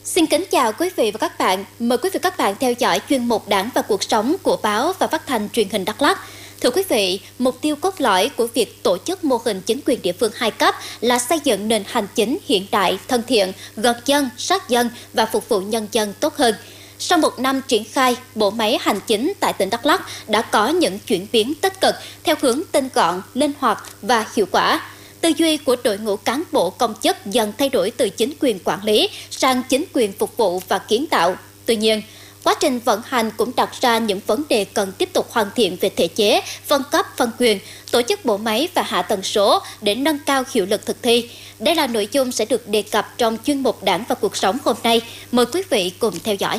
Xin kính chào quý vị và các bạn. Mời quý vị và các bạn theo dõi chuyên mục Đảng và cuộc sống của báo và phát thanh truyền hình Đắk Lắk. Thưa quý vị, mục tiêu cốt lõi của việc tổ chức mô hình chính quyền địa phương 2 cấp là xây dựng nền hành chính hiện đại, thân thiện, gần dân, sát dân và phục vụ nhân dân tốt hơn. Sau một năm triển khai, bộ máy hành chính tại tỉnh Đắk Lắk đã có những chuyển biến tích cực theo hướng tinh gọn, linh hoạt và hiệu quả. Tư duy của đội ngũ cán bộ công chức dần thay đổi từ chính quyền quản lý sang chính quyền phục vụ và kiến tạo. Tuy nhiên, quá trình vận hành cũng đặt ra những vấn đề cần tiếp tục hoàn thiện về thể chế, phân cấp, phân quyền, tổ chức bộ máy và hạ tầng số để nâng cao hiệu lực thực thi. Đây là nội dung sẽ được đề cập trong chuyên mục Đảng và cuộc sống hôm nay. Mời quý vị cùng theo dõi.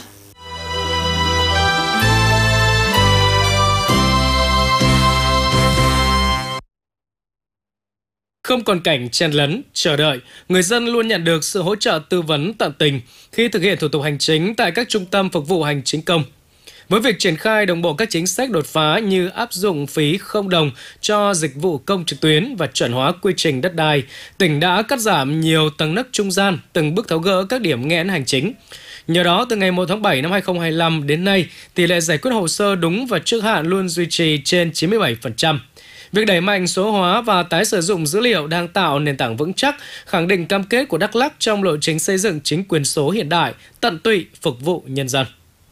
Không còn cảnh chen lấn, chờ đợi, người dân luôn nhận được sự hỗ trợ tư vấn tận tình khi thực hiện thủ tục hành chính tại các trung tâm phục vụ hành chính công. Với việc triển khai đồng bộ các chính sách đột phá như áp dụng phí không đồng cho dịch vụ công trực tuyến và chuẩn hóa quy trình đất đai, tỉnh đã cắt giảm nhiều tầng nấc trung gian, từng bước tháo gỡ các điểm nghẽn hành chính. Nhờ đó, từ ngày 1 tháng 7 năm 2025 đến nay, tỷ lệ giải quyết hồ sơ đúng và trước hạn luôn duy trì trên 97%. Việc đẩy mạnh số hóa và tái sử dụng dữ liệu đang tạo nền tảng vững chắc, khẳng định cam kết của Đắk Lắk trong lộ trình xây dựng chính quyền số hiện đại, tận tụy phục vụ nhân dân.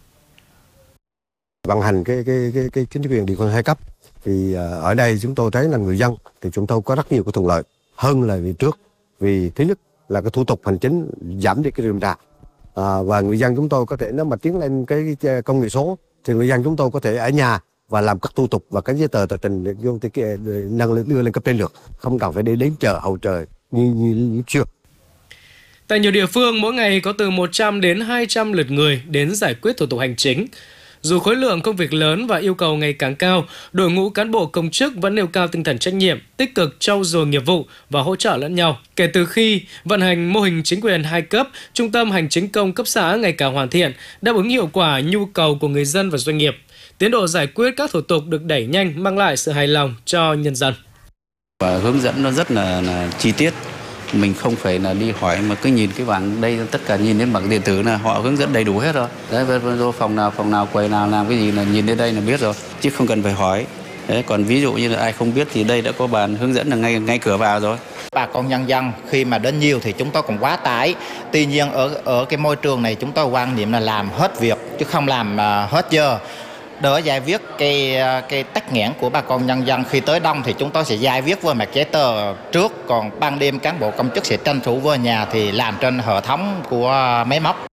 Vận hành cái chính quyền địa phương 2 cấp thì ở đây chúng tôi thấy là người dân thì chúng tôi có rất nhiều cái thuận lợi hơn là vì trước. Vì thứ nhất là cái thủ tục hành chính giảm đi cái rườm rà, và người dân chúng tôi có thể nếu mà tiến lên cái công nghệ số thì người dân chúng tôi có thể ở nhà và làm các thủ tục và các giấy tờ tờ trình để vô nâng đưa lên cấp trên được, không cần phải đi đến chợ hậu trời như trước. Tại nhiều địa phương, mỗi ngày có từ 100 đến 200 lượt người đến giải quyết thủ tục hành chính. Dù khối lượng công việc lớn và yêu cầu ngày càng cao, đội ngũ cán bộ công chức vẫn nêu cao tinh thần trách nhiệm, tích cực trau dồi nghiệp vụ và hỗ trợ lẫn nhau. Kể từ khi vận hành mô hình chính quyền 2 cấp, trung tâm hành chính công cấp xã ngày càng hoàn thiện, đáp ứng hiệu quả nhu cầu của người dân và doanh nghiệp. Tiến độ giải quyết các thủ tục được đẩy nhanh, mang lại sự hài lòng cho nhân dân. Và hướng dẫn nó rất là chi tiết. Mình không phải là đi hỏi mà cứ nhìn cái bảng đây, tất cả nhìn đến bảng điện tử là họ hướng dẫn đầy đủ hết rồi. Đấy, phòng nào, quầy nào làm cái gì là nhìn đến đây là biết rồi, chứ không cần phải hỏi. Đấy, còn ví dụ như là ai không biết thì đây đã có bàn hướng dẫn là ngay cửa vào rồi. Bà con nhân dân khi mà đến nhiều thì chúng tôi cũng quá tải. Tuy nhiên ở cái môi trường này chúng tôi quan niệm là làm hết việc chứ không làm hết giờ. Đỡ giải quyết cái tắc nghẽn của bà con nhân dân. Khi tới đông thì chúng tôi sẽ giải quyết với mặt giấy tờ trước, còn ban đêm cán bộ công chức sẽ tranh thủ về nhà thì làm trên hệ thống của máy móc.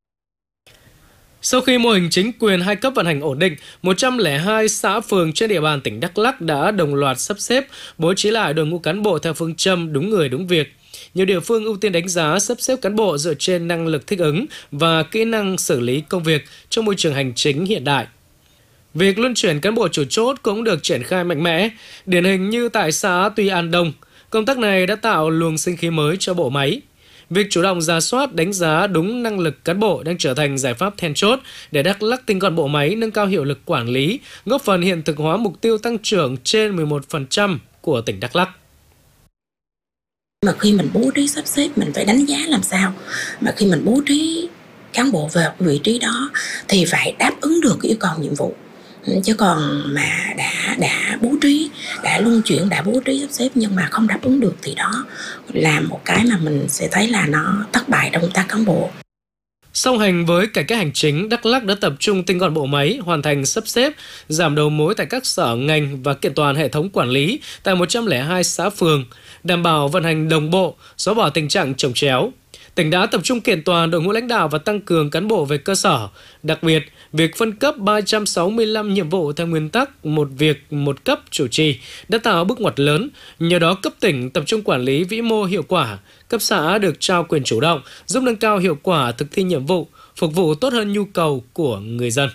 Sau khi mô hình chính quyền 2 cấp vận hành ổn định, 102 xã phường trên địa bàn tỉnh Đắk Lắk đã đồng loạt sắp xếp, bố trí lại đội ngũ cán bộ theo phương châm đúng người đúng việc. Nhiều địa phương ưu tiên đánh giá sắp xếp cán bộ dựa trên năng lực thích ứng và kỹ năng xử lý công việc trong môi trường hành chính hiện đại. Việc luân chuyển cán bộ chủ chốt cũng được triển khai mạnh mẽ, điển hình như tại xã Tuy An Đông. Công tác này đã tạo luồng sinh khí mới cho bộ máy. Việc chủ động rà soát, đánh giá đúng năng lực cán bộ đang trở thành giải pháp then chốt để Đắk Lắk tinh gọn bộ máy, nâng cao hiệu lực quản lý, góp phần hiện thực hóa mục tiêu tăng trưởng trên 11% của tỉnh Đắk Lắk. Mà khi mình bố trí sắp xếp mình phải đánh giá làm sao mà khi mình bố trí cán bộ vào vị trí đó thì phải đáp ứng được cái yêu cầu nhiệm vụ. Chứ còn mà đã bố trí, đã luân chuyển, đã bố trí sắp xếp nhưng mà không đáp ứng được thì đó là một cái mà mình sẽ thấy là nó thất bại trong công tác cán bộ. Song hành với cải cách hành chính, Đắk Lắk đã tập trung tinh gọn bộ máy, hoàn thành sắp xếp, giảm đầu mối tại các sở ngành và kiện toàn hệ thống quản lý tại 102 xã phường, đảm bảo vận hành đồng bộ, xóa bỏ tình trạng chồng chéo. Tỉnh đã tập trung kiện toàn đội ngũ lãnh đạo và tăng cường cán bộ về cơ sở. Đặc biệt, việc phân cấp 365 nhiệm vụ theo nguyên tắc một việc một cấp chủ trì đã tạo bước ngoặt lớn. Nhờ đó, cấp tỉnh tập trung quản lý vĩ mô hiệu quả, cấp xã được trao quyền chủ động, giúp nâng cao hiệu quả thực thi nhiệm vụ, phục vụ tốt hơn nhu cầu của người dân.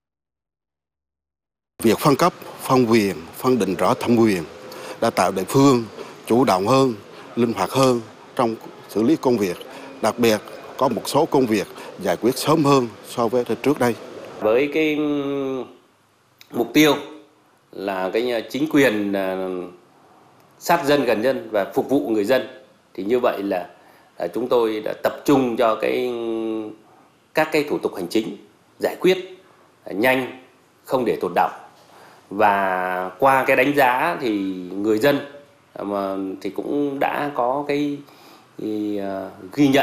Việc phân cấp, phân quyền, phân định rõ thẩm quyền đã tạo địa phương chủ động hơn, linh hoạt hơn trong xử lý công việc. Đặc biệt có một số công việc giải quyết sớm hơn so với trước đây. Với cái mục tiêu là cái chính quyền sát dân gần dân và phục vụ người dân thì như vậy là chúng tôi đã tập trung cho cái các cái thủ tục hành chính giải quyết nhanh, không để tồn đọng. Và qua cái đánh giá thì người dân thì cũng đã có cái ghi nhận.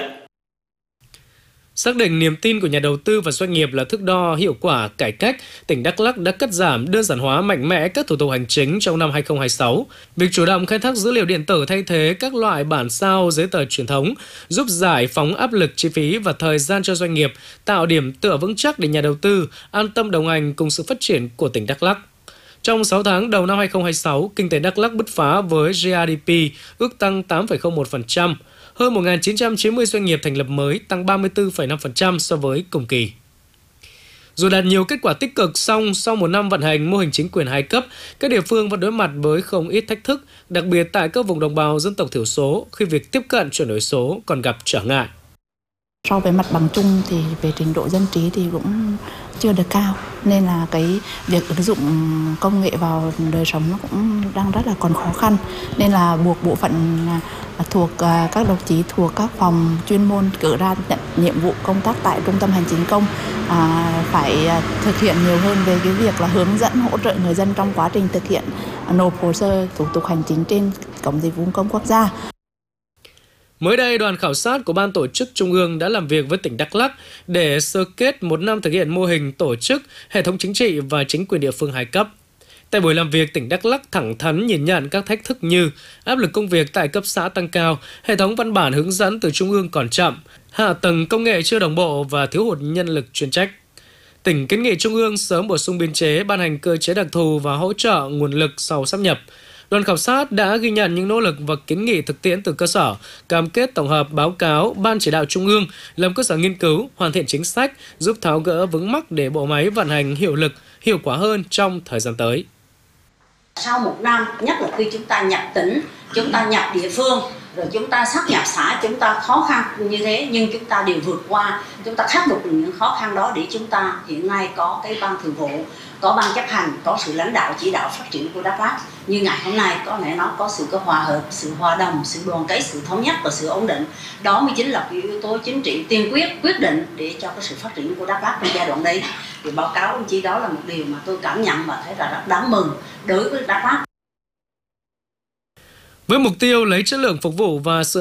Xác định niềm tin của nhà đầu tư và doanh nghiệp là thước đo hiệu quả cải cách, tỉnh Đắk Lắk đã cắt giảm, đơn giản hóa mạnh mẽ các thủ tục hành chính trong năm 2026. Việc chủ động khai thác dữ liệu điện tử thay thế các loại bản sao giấy tờ truyền thống giúp giải phóng áp lực chi phí và thời gian cho doanh nghiệp, tạo điểm tựa vững chắc để nhà đầu tư an tâm đồng hành cùng sự phát triển của tỉnh Đắk Lắk. Trong 6 tháng đầu năm 2026, kinh tế Đắk Lắk bứt phá với GDP ước tăng 8,01%. Hơn 1.990 doanh nghiệp thành lập mới, tăng 34,5% so với cùng kỳ. Dù đạt nhiều kết quả tích cực, song sau một năm vận hành mô hình chính quyền 2 cấp, các địa phương vẫn đối mặt với không ít thách thức, đặc biệt tại các vùng đồng bào dân tộc thiểu số khi việc tiếp cận chuyển đổi số còn gặp trở ngại. So với mặt bằng chung thì về trình độ dân trí thì cũng chưa được cao, nên là cái việc ứng dụng công nghệ vào đời sống nó cũng đang rất là còn khó khăn, nên là buộc bộ phận thuộc các đồng chí thuộc các phòng chuyên môn cử ra nhận nhiệm vụ công tác tại trung tâm hành chính công phải thực hiện nhiều hơn về cái việc là hướng dẫn hỗ trợ người dân trong quá trình thực hiện nộp hồ sơ thủ tục hành chính trên cổng dịch vụ công quốc gia. Mới đây, đoàn khảo sát của Ban Tổ chức Trung ương đã làm việc với tỉnh Đắk Lắk để sơ kết một năm thực hiện mô hình tổ chức, hệ thống chính trị và chính quyền địa phương 2 cấp. Tại buổi làm việc, tỉnh Đắk Lắk thẳng thắn nhìn nhận các thách thức như áp lực công việc tại cấp xã tăng cao, hệ thống văn bản hướng dẫn từ Trung ương còn chậm, hạ tầng công nghệ chưa đồng bộ và thiếu hụt nhân lực chuyên trách. Tỉnh kiến nghị Trung ương sớm bổ sung biên chế, ban hành cơ chế đặc thù và hỗ trợ nguồn lực sau sáp nhập. Đoàn khảo sát đã ghi nhận những nỗ lực và kiến nghị thực tiễn từ cơ sở, cam kết tổng hợp báo cáo Ban chỉ đạo Trung ương làm cơ sở nghiên cứu, hoàn thiện chính sách, giúp tháo gỡ vướng mắc để bộ máy vận hành hiệu lực, hiệu quả hơn trong thời gian tới. Sau một năm, nhất là khi chúng ta nhập tỉnh, chúng ta nhập địa phương, rồi chúng ta sáp nhập xã, chúng ta khó khăn như thế, nhưng chúng ta đều vượt qua, chúng ta khắc phục được những khó khăn đó để chúng ta hiện nay có cái ban thường vụ, có ban chấp hành, có sự lãnh đạo chỉ đạo phát triển của Đắk Lắk. Như ngày hôm nay có lẽ nó có sự hòa hợp, sự hòa đồng, sự đoàn kết, sự thống nhất và sự ổn định. Đó mới chính là cái yếu tố chính trị tiên quyết định để cho cái sự phát triển của Đắk Lắk trong giai đoạn đây. Thì báo cáo ông chí đó là một điều mà tôi cảm nhận và thấy là rất đáng mừng đối với Đắk Lắk. Với mục tiêu lấy chất lượng phục vụ và sự